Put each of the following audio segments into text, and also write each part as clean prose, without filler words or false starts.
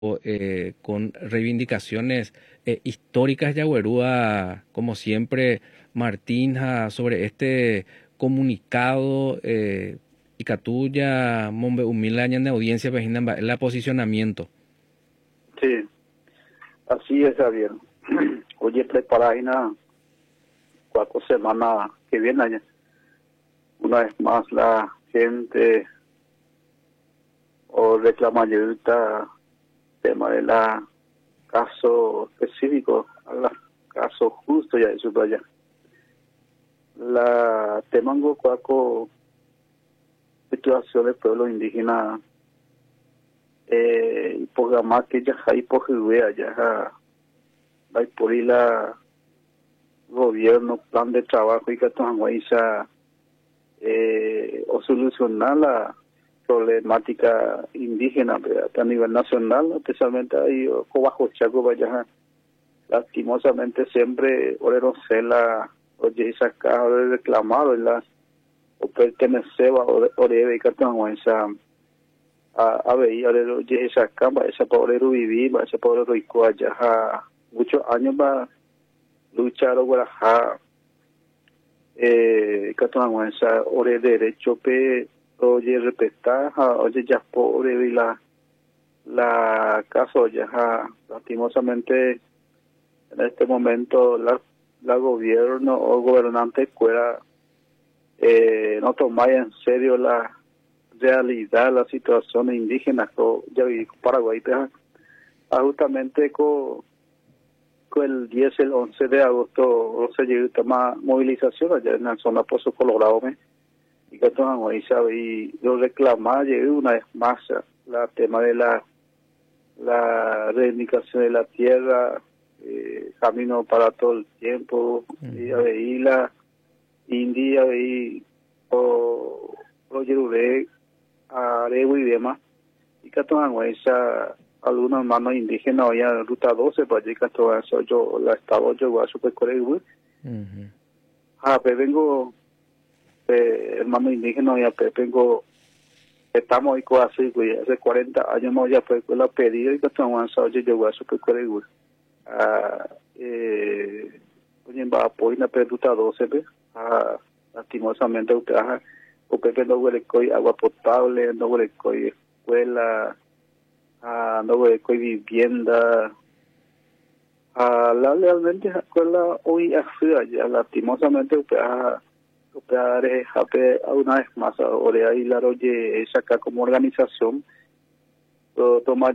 con reivindicaciones históricas yaguarúa, como siempre, Martín, sobre este comunicado y catuya, mombe humilde de audiencia, pues, el posicionamiento. Sí, así es, Javier. Oye, prepara una 4 semanas que viene, una vez más la gente o reclama ahorita tema de la caso específico, la caso justo ya eso allá. La temango cuaco situación del pueblo indígena programa que ya hay por ya hay por ahí la gobierno plan de trabajo y que o solucionar la problemática indígena a nivel nacional, especialmente ahí bajo Chaco vaya lastimosamente siempre orero la oye esa caja de reclamado la o pertenecer a orero y que a ver orero oye esa cama esa pobrero vivir ese pobrero y allá muchos años va luchar o Catuanguensa, ore derecho pe, oye respetar, oye ya pobre y la caso ya lastimosamente en este momento la gobierno o gobernante fuera no tomar en serio la realidad, la situación indígena que ya vi Paraguay, justamente con el 10 el 11 de agosto se llegó a tomar movilización allá en la zona Pozo Colorado y que y lo reclamaba llegué una vez más la tema de la reivindicación de la tierra, camino para todo el tiempo, y ahí la India y o Yeruré, Aregu y demás y que algunos hermanos indígenas hoy en ruta 12 para llegar a todo eso yo la estado yo voy a super corregir pues vengo hermano indígena ya pues vengo estamos hoy con así hace 40 años no ya fue con la pedida y que estamos oye yo voy a super corregir oye va apoyo la ruta 12 pues lastimosamente usted o Pepe no huele agua potable no huele escuela no huele vivienda la realmente la escuela hoy ya lastimosamente a una vez más ahora y la oye saca como organización toma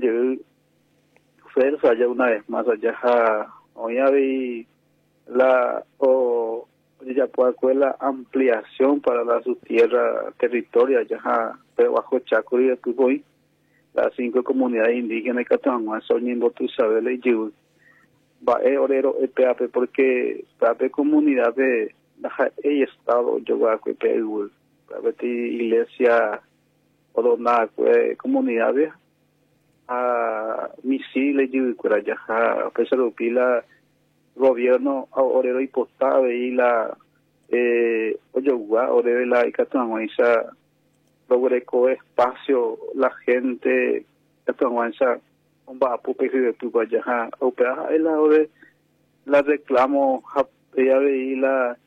fuerza ya una vez más allá hoy hay la o ya puede la ampliación para la su tierra territoria ya pero bajo Chaco y después voy las 5 comunidades indígenas que están soñando tu saber le llevo va orero PAP porque PAP comunidad de el estado yo voy a PAP iglesia o dona comunidades a misiles y cura ya pesar pila gobierno orero y postado y la oye orero la y que están logre espacio la gente esto avanza un va pupe de tu vaya o pea el ahora la reclamo ya veí la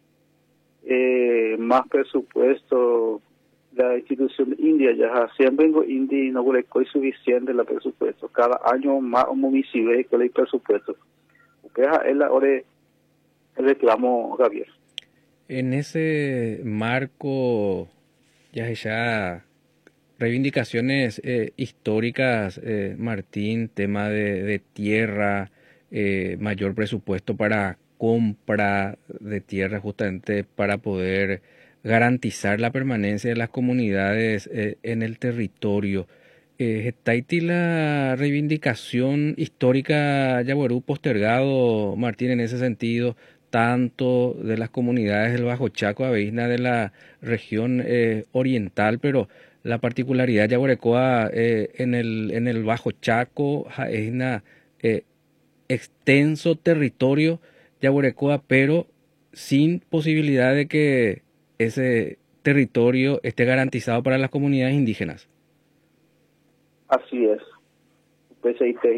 más presupuesto la institución india ya siempre vengo india no logre suficiente la presupuesto cada año más un municipio con el presupuesto o pea el ahora el reclamo Javier. En ese marco ya reivindicaciones históricas, Martín, tema de tierra, mayor presupuesto para compra de tierra justamente para poder garantizar la permanencia de las comunidades en el territorio. ¿Está ahí la reivindicación histórica Yaguarú postergado, Martín, en ese sentido, tanto de las comunidades del Bajo Chaco, Aveisna de la región oriental, pero la particularidad de Yaguarecoa en el Bajo Chaco es una extenso territorio Yaguarecoa, pero sin posibilidad de que ese territorio esté garantizado para las comunidades indígenas? Así es. PCIT